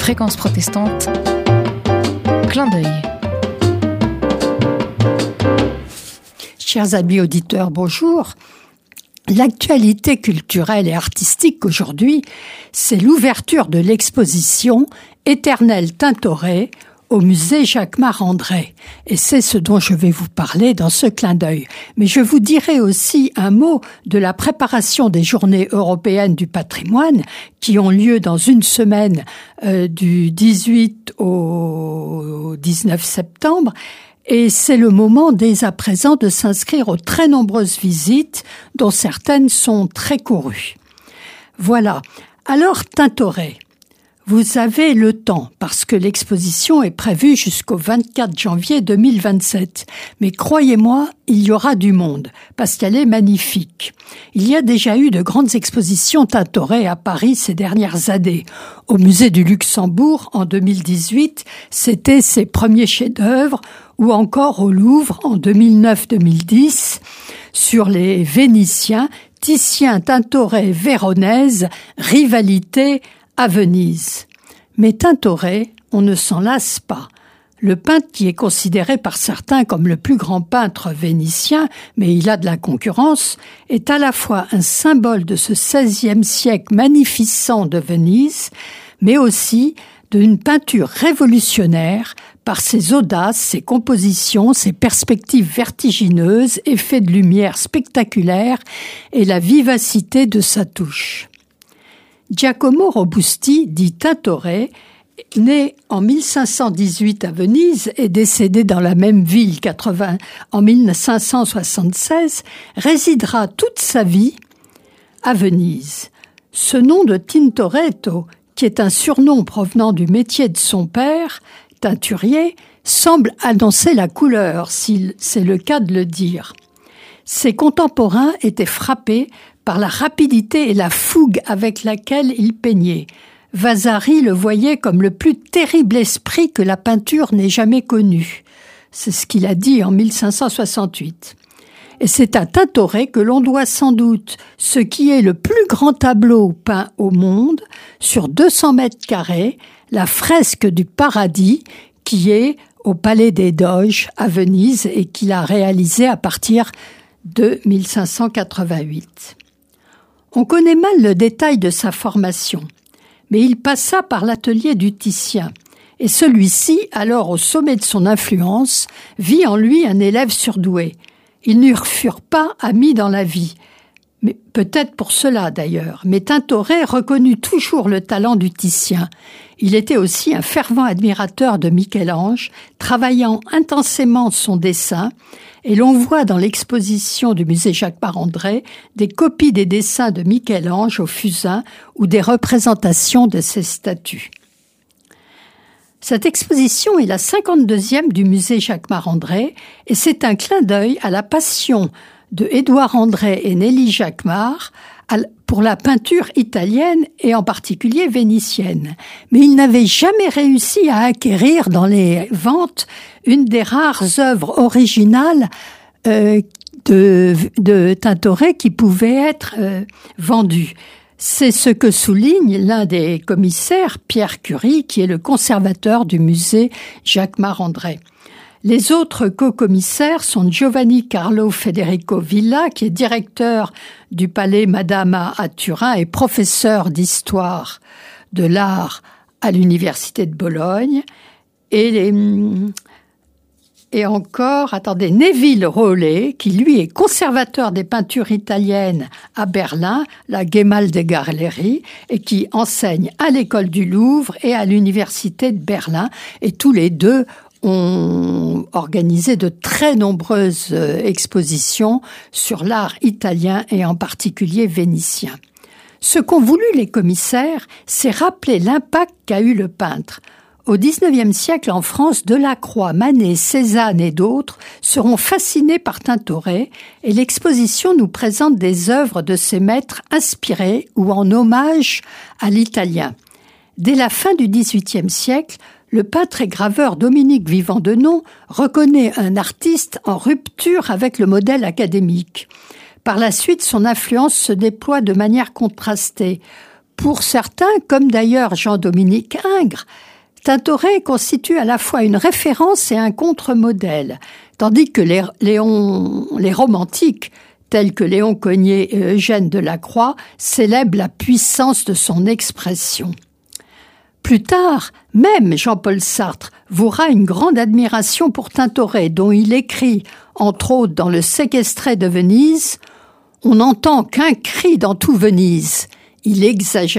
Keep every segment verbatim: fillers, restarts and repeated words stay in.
Fréquence protestante, clin d'œil. Chers amis auditeurs, bonjour. L'actualité culturelle et artistique aujourd'hui, c'est l'ouverture de l'exposition Éternel Tintoret au musée Jacquemart-André. Et c'est ce dont je vais vous parler dans ce clin d'œil. Mais je vous dirai aussi un mot de la préparation des Journées européennes du patrimoine qui ont lieu dans une semaine euh, du dix-huit au dix-neuf septembre. Et c'est le moment dès à présent de s'inscrire aux très nombreuses visites dont certaines sont très courues. Voilà. Alors, Tintoret. Vous avez le temps, parce que l'exposition est prévue jusqu'au vingt-quatre janvier deux mille vingt-sept. Mais croyez-moi, il y aura du monde, parce qu'elle est magnifique. Il y a déjà eu de grandes expositions Tintoret à Paris ces dernières années. Au musée du Luxembourg, en deux mille dix-huit, c'était ses premiers chefs-d'œuvre, ou encore au Louvre, en deux mille neuf deux mille dix, sur les Vénitiens, Titien, Tintoret, Véronèse, rivalité à Venise. Mais Tintoret, on ne s'en lasse pas. Le peintre qui est considéré par certains comme le plus grand peintre vénitien, mais il a de la concurrence, est à la fois un symbole de ce seizième siècle magnificent de Venise, mais aussi d'une peinture révolutionnaire par ses audaces, ses compositions, ses perspectives vertigineuses, effets de lumière spectaculaires et la vivacité de sa touche. Giacomo Robusti, dit Tintoret, né en mille cinq cent dix-huit à Venise et décédé dans la même ville quatre-vingts en mille cinq cent soixante-seize, résidera toute sa vie à Venise. Ce nom de Tintoretto, qui est un surnom provenant du métier de son père, teinturier, semble annoncer la couleur, si c'est le cas de le dire. Ses contemporains étaient frappés par la rapidité et la fougue avec laquelle il peignait. Vasari le voyait comme le plus terrible esprit que la peinture n'ait jamais connu. C'est ce qu'il a dit en mille cinq cent soixante-huit. Et c'est à Tintoret que l'on doit sans doute ce qui est le plus grand tableau peint au monde, sur deux cents mètres carrés, la fresque du Paradis, qui est au Palais des Doges à Venise et qu'il a réalisé à partir de mille cinq cent quatre-vingt-huit. On connaît mal le détail de sa formation, mais il passa par l'atelier du Titien, et celui-ci, alors au sommet de son influence, vit en lui un élève surdoué. Ils ne furent pas amis dans la vie, mais peut-être pour cela d'ailleurs, mais Tintoret reconnut toujours le talent du Titien. Il était aussi un fervent admirateur de Michel-Ange, travaillant intensément son dessin, et l'on voit dans l'exposition du musée Jacquemart-André des copies des dessins de Michel-Ange au fusain ou des représentations de ses statues. Cette exposition est la cinquante-deuxième du musée Jacquemart-André et c'est un clin d'œil à la passion de Édouard André et Nelly Jacquemart pour la peinture italienne et en particulier vénitienne. Mais ils n'avaient jamais réussi à acquérir dans les ventes une des rares œuvres originales euh, de, de Tintoret qui pouvaient être euh, vendues. C'est ce que souligne l'un des commissaires, Pierre Curie, qui est le conservateur du musée Jacquemart-André. Les autres co-commissaires sont Giovanni Carlo Federico Villa, qui est directeur du Palais Madama à Turin et professeur d'histoire de l'art à l'Université de Bologne, et, les, et encore, attendez, Neville Rollet, qui lui est conservateur des peintures italiennes à Berlin, la Gemäldegalerie, et qui enseigne à l'école du Louvre et à l'Université de Berlin, et tous les deux ont organisé de très nombreuses expositions sur l'art italien et en particulier vénitien. Ce qu'ont voulu les commissaires, c'est rappeler l'impact qu'a eu le peintre. Au dix-neuvième siècle, en France, Delacroix, Manet, Cézanne et d'autres seront fascinés par Tintoret et l'exposition nous présente des œuvres de ces maîtres inspirés ou en hommage à l'italien. Dès la fin du dix-huitième siècle, le peintre et graveur Dominique Vivant-Denon reconnaît un artiste en rupture avec le modèle académique. Par la suite, son influence se déploie de manière contrastée. Pour certains, comme d'ailleurs Jean-Dominique Ingres, Tintoret constitue à la fois une référence et un contre-modèle, tandis que les, Léon, les romantiques, tels que Léon Cogniet et Eugène Delacroix, célèbrent la puissance de son expression. Plus tard, même Jean-Paul Sartre vouera une grande admiration pour Tintoret, dont il écrit, entre autres dans Le Séquestré de Venise, « On n'entend qu'un cri dans tout Venise, il exagère ».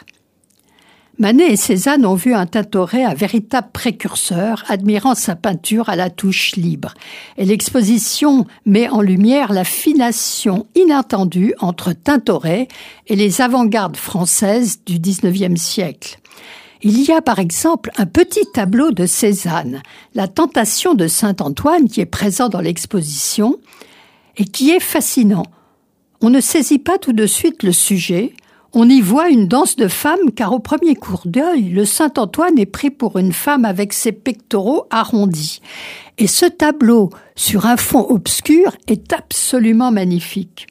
Manet et Cézanne ont vu en Tintoret un véritable précurseur, admirant sa peinture à la touche libre. Et l'exposition met en lumière la filiation inattendue entre Tintoret et les avant-gardes françaises du dix-neuvième siècle. Il y a par exemple un petit tableau de Cézanne, La Tentation de Saint-Antoine, qui est présent dans l'exposition et qui est fascinant. On ne saisit pas tout de suite le sujet. On y voit une danse de femmes car au premier coup d'œil, le Saint-Antoine est pris pour une femme avec ses pectoraux arrondis. Et ce tableau, sur un fond obscur, est absolument magnifique.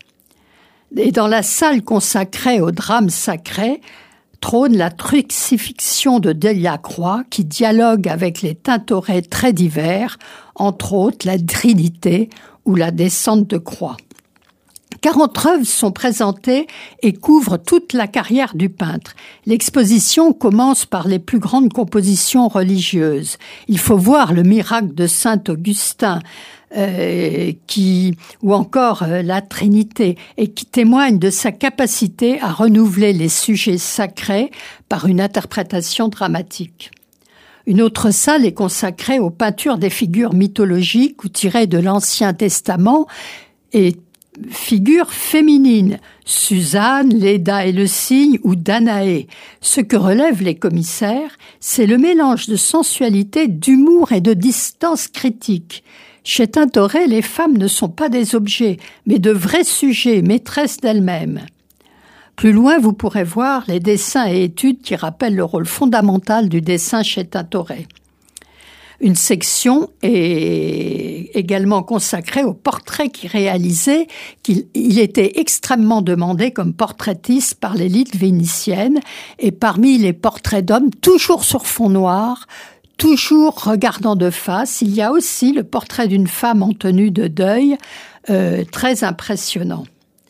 Et dans la salle consacrée au drame sacré, trône la crucifixion de Delacroix qui dialogue avec les Tintorets très divers, entre autres la Trinité ou la descente de croix. quarante œuvres sont présentées et couvrent toute la carrière du peintre. L'exposition commence par les plus grandes compositions religieuses. Il faut voir le miracle de saint Augustin, euh, qui, ou encore euh, la Trinité, et qui témoigne de sa capacité à renouveler les sujets sacrés par une interprétation dramatique. Une autre salle est consacrée aux peintures des figures mythologiques ou tirées de l'Ancien Testament et figures féminines, Suzanne, Léda et le cygne ou Danaé. Ce que relèvent les commissaires, c'est le mélange de sensualité, d'humour et de distance critique. Chez Tintoret, les femmes ne sont pas des objets, mais de vrais sujets, maîtresses d'elles-mêmes. Plus loin, vous pourrez voir les dessins et études qui rappellent le rôle fondamental du dessin chez Tintoret. Une section est également consacrée aux portraits qu'il réalisait, qu'il il était extrêmement demandé comme portraitiste par l'élite vénitienne, et parmi les portraits d'hommes, toujours sur fond noir, toujours regardant de face, il y a aussi le portrait d'une femme en tenue de deuil, euh, très impressionnant.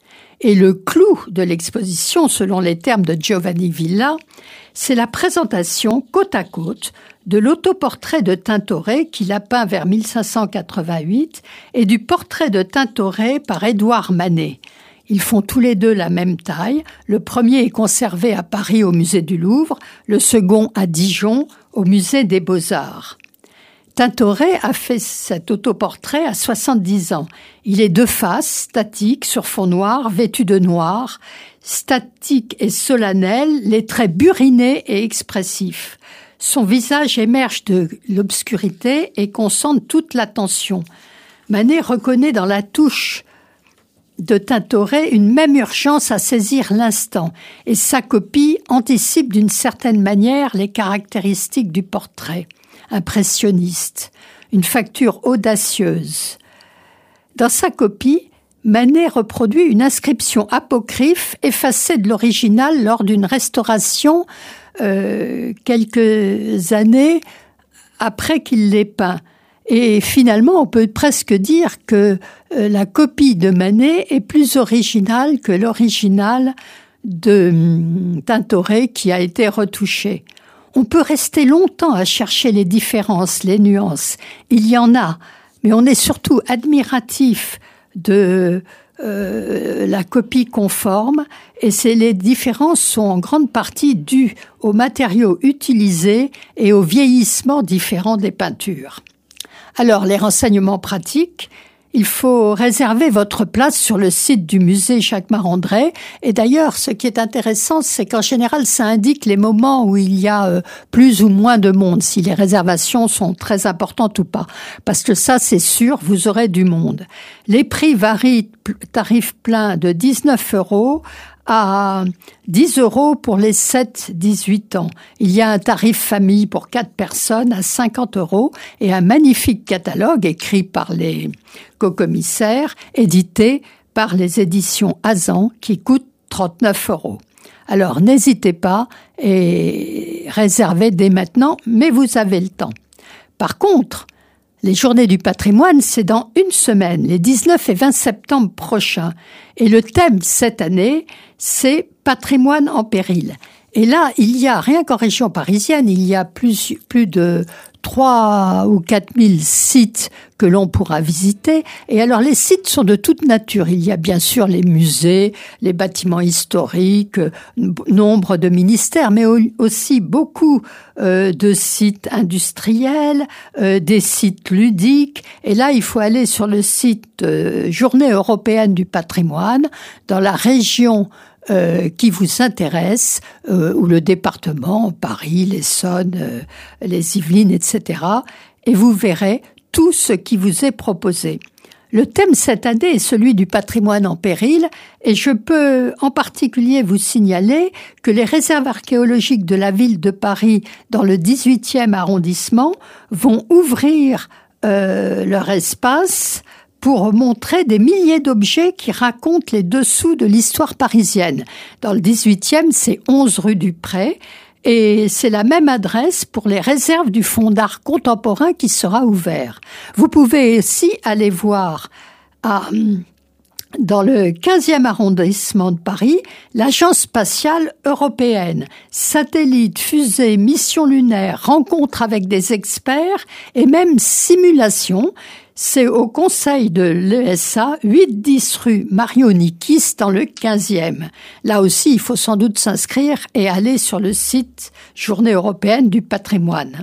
Et le clou de l'exposition, selon les termes de Giovanni Villa, c'est la présentation côte à côte de l'autoportrait de Tintoret qu'il a peint vers mille cinq cent quatre-vingt-huit et du portrait de Tintoret par Édouard Manet. Ils font tous les deux la même taille. Le premier est conservé à Paris au musée du Louvre, le second à Dijon au musée des Beaux-Arts. Tintoret a fait cet autoportrait à soixante-dix ans. Il est de face, statique, sur fond noir, vêtu de noir, statique et solennel, les traits burinés et expressifs. Son visage émerge de l'obscurité et concentre toute l'attention. Manet reconnaît dans la touche de Tintoret une même urgence à saisir l'instant, et sa copie anticipe d'une certaine manière les caractéristiques du portrait. Impressionniste, une facture audacieuse. Dans sa copie, Manet reproduit une inscription apocryphe effacée de l'original lors d'une restauration euh, quelques années après qu'il l'ait peint. Et finalement, on peut presque dire que euh, la copie de Manet est plus originale que l'original de hum, Tintoret qui a été retouché. On peut rester longtemps à chercher les différences, les nuances. Il y en a, mais on est surtout admiratif de euh, la copie conforme, et c'est, les différences sont en grande partie dues aux matériaux utilisés et au vieillissement différent des peintures. Alors, les renseignements pratiques, il faut réserver votre place sur le site du musée Jacquemart-André. Et d'ailleurs, ce qui est intéressant, c'est qu'en général, ça indique les moments où il y a euh, plus ou moins de monde, si les réservations sont très importantes ou pas. Parce que ça, c'est sûr, vous aurez du monde. Les prix varient, tarif plein de dix-neuf euros à dix euros pour les sept à dix-huit ans. Il y a un tarif famille pour quatre personnes à cinquante euros et un magnifique catalogue écrit par les co-commissaires, édité par les éditions Azan, qui coûte trente-neuf euros. Alors n'hésitez pas et réservez dès maintenant, mais vous avez le temps. Par contre, les Journées du patrimoine, c'est dans une semaine, les dix-neuf et vingt septembre prochains. Et le thème cette année, c'est Patrimoine en péril. Et là, il y a, rien qu'en région parisienne, il y a plus, plus de trois ou quatre mille sites que l'on pourra visiter. Et alors, les sites sont de toute nature. Il y a bien sûr les musées, les bâtiments historiques, nombre de ministères, mais aussi beaucoup euh, de sites industriels, euh, des sites ludiques. Et là, il faut aller sur le site euh, Journée européenne du patrimoine, dans la région Euh, qui vous intéresse, euh, ou le département, Paris, l'Essonne, euh, les Yvelines, et cetera. Et vous verrez tout ce qui vous est proposé. Le thème cette année est celui du patrimoine en péril, et je peux en particulier vous signaler que les réserves archéologiques de la ville de Paris, dans le dix-huitième arrondissement, vont ouvrir euh, leur espace pour montrer des milliers d'objets qui racontent les dessous de l'histoire parisienne. Dans le dix-huitième, c'est onze rue du Pré, et c'est la même adresse pour les réserves du Fonds d'art contemporain qui sera ouvert. Vous pouvez aussi aller voir à, dans le quinzième arrondissement de Paris, l'Agence spatiale européenne. Satellites, fusées, missions lunaires, rencontres avec des experts et même simulations. C'est au conseil de l'E S A, huit dix rue Marion-Nikis, dans le quinzième. Là aussi, il faut sans doute s'inscrire et aller sur le site Journée européenne du patrimoine.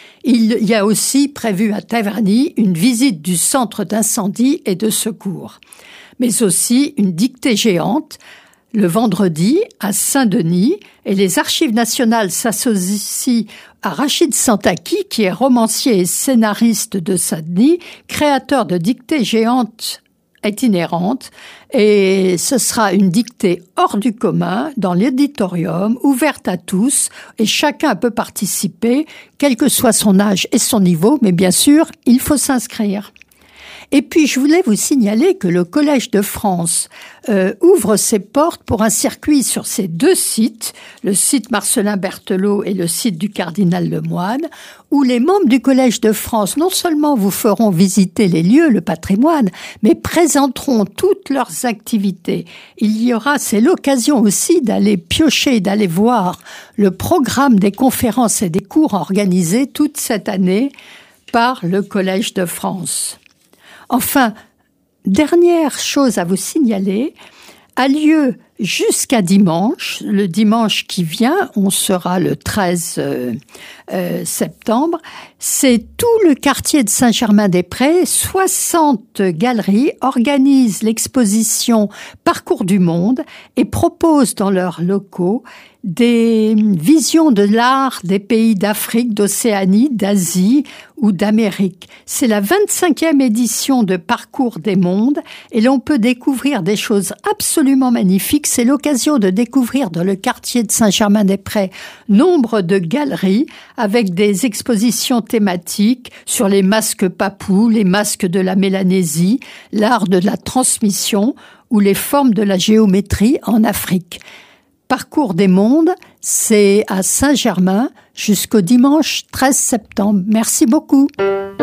Il y a aussi prévu à Taverny une visite du centre d'incendie et de secours, mais aussi une dictée géante le vendredi à Saint-Denis, et les Archives nationales s'associent à Rachid Santaki, qui est romancier et scénariste de Saint-Denis, créateur de dictées géantes itinérantes, et ce sera une dictée hors du commun dans l'auditorium, ouverte à tous, et chacun peut participer, quel que soit son âge et son niveau, mais bien sûr, il faut s'inscrire. Et puis, je voulais vous signaler que le Collège de France euh, ouvre ses portes pour un circuit sur ces deux sites, le site Marcellin Berthelot et le site du Cardinal Lemoine, où les membres du Collège de France non seulement vous feront visiter les lieux, le patrimoine, mais présenteront toutes leurs activités. Il y aura, c'est l'occasion aussi d'aller piocher, d'aller voir le programme des conférences et des cours organisés toute cette année par le Collège de France. Enfin, dernière chose à vous signaler, a lieu jusqu'à dimanche, le dimanche qui vient, on sera le treize euh, euh, septembre, c'est tout le quartier de Saint-Germain-des-Prés, soixante galeries organisent l'exposition Parcours du monde et proposent dans leurs locaux des visions de l'art des pays d'Afrique, d'Océanie, d'Asie ou d'Amérique. C'est la vingt-cinquième édition de Parcours des mondes et l'on peut découvrir des choses absolument magnifiques. C'est l'occasion de découvrir dans le quartier de Saint-Germain-des-Prés nombre de galeries avec des expositions thématiques sur les masques papous, les masques de la Mélanésie, l'art de la transmission ou les formes de la géométrie en Afrique. Parcours des mondes, c'est à Saint-Germain jusqu'au dimanche treize septembre. Merci beaucoup.